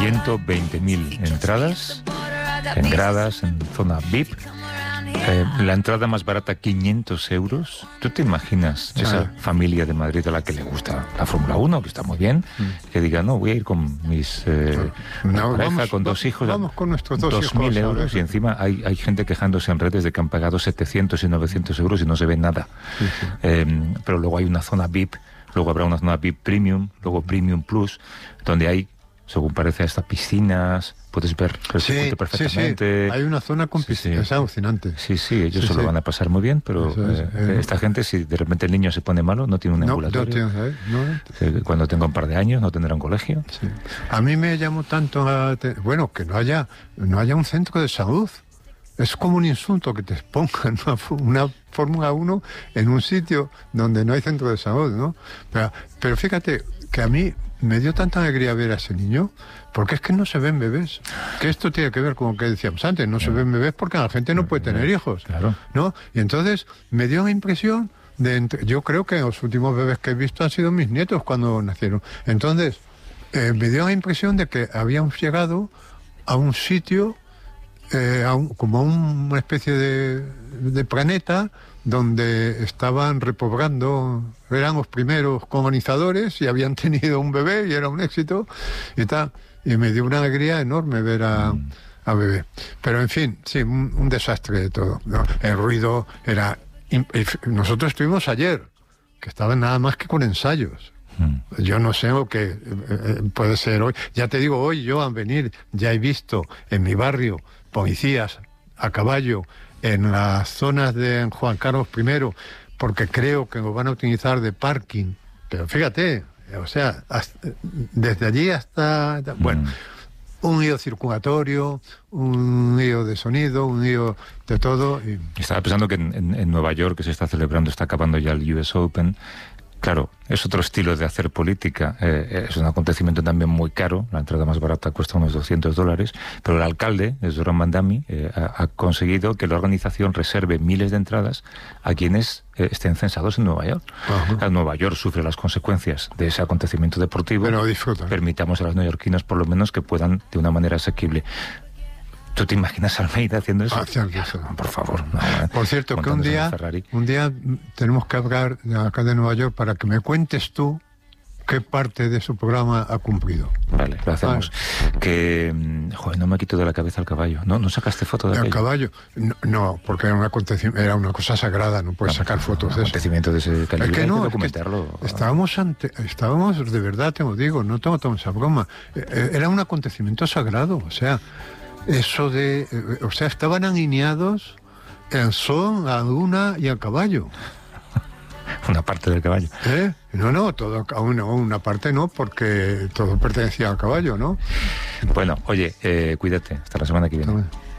120.000 entradas, en gradas, en zona VIP. La entrada más barata, 500 euros. ¿Tú te imaginas esa familia de Madrid a la que le gusta la Fórmula 1, que está muy bien, que diga, no, voy a ir con mis pareja, con dos hijos, vamos con nuestros 2.000 euros, y encima hay gente quejándose en redes de que han pagado 700 y 900 euros y no se ve nada. Pero luego hay una zona VIP, luego habrá una zona VIP Premium, luego Premium Plus, donde hay, según parece, hasta piscinas, puedes ver el circuito perfectamente. Sí. Hay una zona con piscinas, es alucinante. Sí, ellos se lo van a pasar muy bien, pero esta gente, si de repente el niño se pone malo, no tiene un ambulatorio. Cuando tenga un par de años no tendrá un colegio. Sí. A mí me llamó tanto que no haya un centro de salud. Es como un insulto que te pongan una Fórmula 1 en un sitio donde no hay centro de salud, ¿no? Pero fíjate que a mí me dio tanta alegría ver a ese niño, porque es que no se ven bebés. Que esto tiene que ver con lo que decíamos antes, no se ven bebés porque la gente no puede tener hijos, ¿no? Y entonces me dio la impresión yo creo que los últimos bebés que he visto han sido mis nietos cuando nacieron. Entonces, me dio la impresión de que habíamos llegado a un sitio, como una especie de planeta donde estaban repoblando, eran los primeros colonizadores y habían tenido un bebé y era un éxito y tal, y me dio una alegría enorme ver a bebé. Pero en fin, sí, un desastre de todo, ¿no? El ruido era... Nosotros estuvimos ayer, que estaban nada más que con ensayos. Yo no sé lo que puede ser hoy. Ya te digo, hoy yo al venir ya he visto en mi barrio policías a caballo en las zonas de Juan Carlos I, porque creo que lo van a utilizar de parking. Pero fíjate, o sea, desde allí hasta... Bueno, un lío circulatorio, un lío de sonido, un lío de todo. Estaba pensando que en Nueva York, que se está celebrando, está acabando ya el US Open. Claro, es otro estilo de hacer política, es un acontecimiento también muy caro, la entrada más barata cuesta unos $200, pero el alcalde, Zoran Mandami, ha conseguido que la organización reserve miles de entradas a quienes estén censados en Nueva York. Nueva York sufre las consecuencias de ese acontecimiento deportivo, pero disfrutan. Permitamos a los neoyorquinos por lo menos que puedan de una manera asequible. ¿Tú te imaginas a Almeida haciendo eso? Por favor. No, por cierto, que un día tenemos que hablar acá de Nueva York para que me cuentes tú qué parte de su programa ha cumplido. Vale, lo hacemos. Que, no me quito de la cabeza el caballo. ¿No sacaste foto de el caballo? No, porque era una cosa sagrada, no puedes sacar fotos de eso. Acontecimiento de ese calibre, es que no, hay que documentarlo. Estábamos, de verdad te lo digo, no tomo esa broma. Era un acontecimiento sagrado, o sea... Eso estaban alineados el sol, la luna y el caballo. Una parte del caballo. No, todo, una parte no, porque todo pertenecía al caballo, ¿no? Bueno, oye, cuídate, hasta la semana que viene.